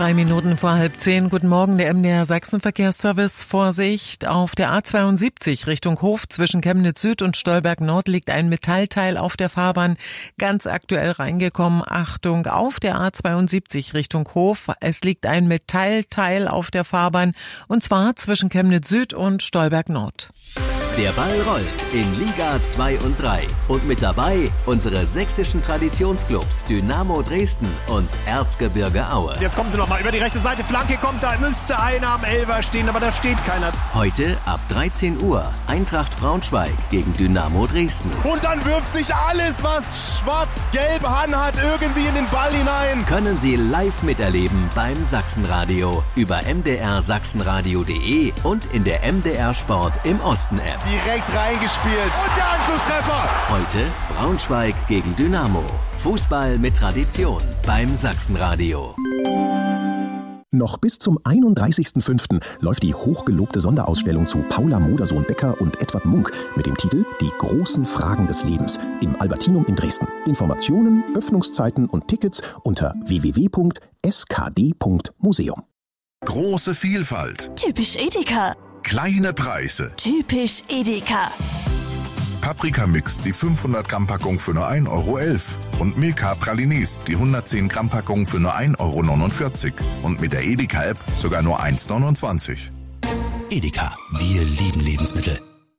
3 Minuten vor 9:30. Guten Morgen, der MDR Sachsen-Verkehrsservice. Vorsicht, auf der A72 Richtung Hof zwischen Chemnitz Süd und Stolberg Nord liegt ein Metallteil auf der Fahrbahn. Ganz aktuell reingekommen. Achtung, auf der A72 Richtung Hof. Es liegt ein Metallteil auf der Fahrbahn und zwar zwischen Chemnitz Süd und Stolberg Nord. Der Ball rollt in Liga 2 und 3. Und mit dabei unsere sächsischen Traditionsclubs Dynamo Dresden und Erzgebirge Aue. Jetzt kommen sie nochmal über die rechte Seite. Flanke kommt, da müsste einer am Elfer stehen, aber da steht keiner. Heute ab 13 Uhr Eintracht Braunschweig gegen Dynamo Dresden. Und dann wirft sich alles, was schwarz-gelb anhat, irgendwie in den Ball hinein. Können Sie live miterleben beim Sachsenradio über mdrsachsenradio.de und in der MDR Sport im Osten App. Direkt reingespielt. Und der Anschlusstreffer. Heute Braunschweig gegen Dynamo. Fußball mit Tradition beim Sachsenradio. Noch bis zum 31.05. läuft die hochgelobte Sonderausstellung zu Paula Modersohn-Becker und Edward Munk mit dem Titel Die großen Fragen des Lebens im Albertinum in Dresden. Informationen, Öffnungszeiten und Tickets unter www.skd.museum. Große Vielfalt. Typisch Edeka. Kleine Preise. Typisch Edeka. Paprikamix, die 500 Gramm Packung für nur 1,11 € und Milka Pralines, die 110 Gramm Packung für nur 1,49 € und mit der Edeka-App sogar nur 1,29 €. Edeka, wir lieben Lebensmittel.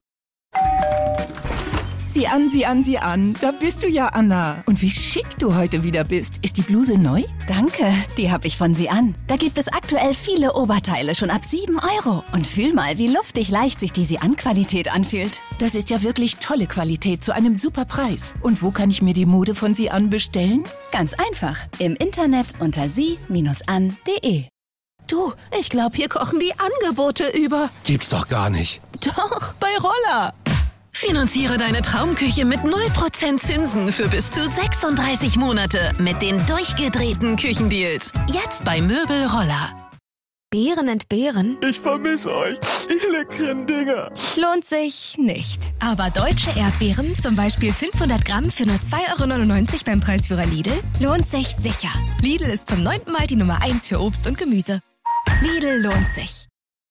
Sieh an, sieh an, sieh an. Da bist du ja, Anna. Und wie schick du heute wieder bist. Ist die Bluse neu? Danke, die habe ich von Sie an. Da gibt es aktuell viele Oberteile schon ab 7 €. Und fühl mal, wie luftig leicht sich die Sie an Qualität anfühlt. Das ist ja wirklich tolle Qualität zu einem super Preis. Und wo kann ich mir die Mode von Sie an bestellen? Ganz einfach. Im Internet unter sie-an.de. Du, ich glaube, hier kochen die Angebote über. Gibt's doch gar nicht. Doch, bei Roller. Finanziere deine Traumküche mit 0% Zinsen für bis zu 36 Monate mit den durchgedrehten Küchendeals. Jetzt bei Möbel Roller. Beeren entbehren? Ich vermisse euch, die leckeren Dinger. Lohnt sich nicht. Aber deutsche Erdbeeren, zum Beispiel 500 Gramm für nur 2,99 € beim Preisführer Lidl, lohnt sich sicher. Lidl ist zum 9. Mal die Nummer 1 für Obst und Gemüse. Lidl lohnt sich.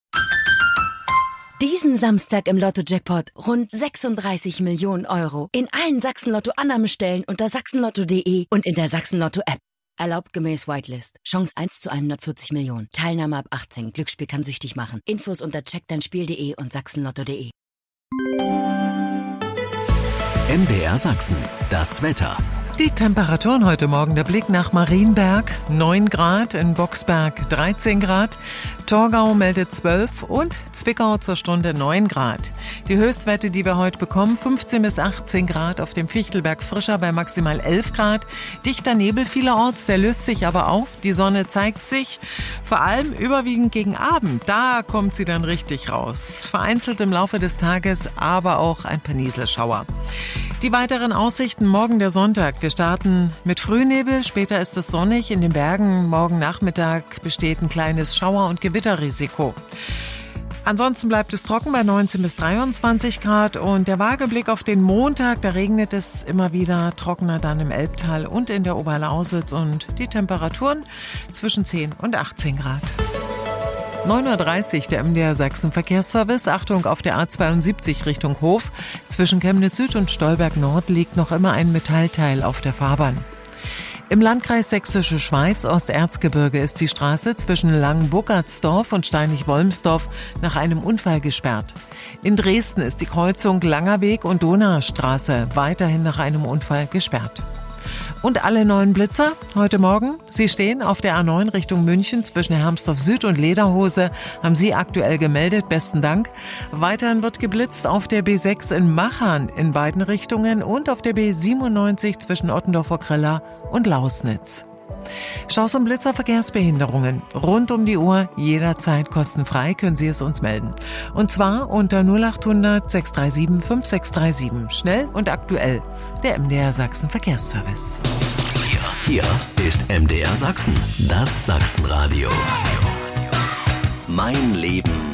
Diesen Samstag im Lotto-Jackpot rund 36 Millionen €. In allen Sachsen-Lotto-Annahmestellen unter sachsenlotto.de und in der Sachsen-Lotto-App. Erlaubt gemäß Whitelist. Chance 1 zu 140 Millionen. Teilnahme ab 18. Glücksspiel kann süchtig machen. Infos unter checkdeinspiel.de und sachsenlotto.de. MDR Sachsen, das Wetter. Die Temperaturen heute Morgen, der Blick nach Marienberg, 9 Grad, in Boxberg 13 Grad, Torgau meldet 12 und Zwickau zur Stunde 9 Grad. Die Höchstwerte, die wir heute bekommen, 15 bis 18 Grad, auf dem Fichtelberg frischer bei maximal 11 Grad. Dichter Nebel vielerorts, der löst sich aber auf, die Sonne zeigt sich, vor allem überwiegend gegen Abend, da kommt sie dann richtig raus. Vereinzelt im Laufe des Tages, aber auch ein paar Nieselschauer. Die weiteren Aussichten, morgen der Sonntag. Wir starten mit Frühnebel, später ist es sonnig. In den Bergen morgen Nachmittag besteht ein kleines Schauer- und Gewitterrisiko. Ansonsten bleibt es trocken bei 19 bis 23 Grad und der vage Blick auf den Montag, da regnet es immer wieder, trockener dann im Elbtal und in der Oberlausitz und die Temperaturen zwischen 10 und 18 Grad. 9:30 Uhr, der MDR Sachsen-Verkehrsservice. Achtung, auf der A72 Richtung Hof. Zwischen Chemnitz Süd und Stolberg Nord liegt noch immer ein Metallteil auf der Fahrbahn. Im Landkreis Sächsische Schweiz, Osterzgebirge, ist die Straße zwischen Langenburgartsdorf und Steinig-Wolmsdorf nach einem Unfall gesperrt. In Dresden ist die Kreuzung Langerweg und Donaustraße weiterhin nach einem Unfall gesperrt. Und alle neuen Blitzer heute Morgen, sie stehen auf der A9 Richtung München zwischen Hermsdorf Süd und Lederhose, haben Sie aktuell gemeldet, besten Dank. Weiterhin wird geblitzt auf der B6 in Machern in beiden Richtungen und auf der B97 zwischen Ottendorfer Kriller und Lausnitz. Staus und Blitzer, Verkehrsbehinderungen. Rund um die Uhr, jederzeit kostenfrei, können Sie es uns melden. Und zwar unter 0800 637 5637. Schnell und aktuell. Der MDR Sachsen Verkehrsservice. Hier ist MDR Sachsen, das Sachsenradio. Mein Leben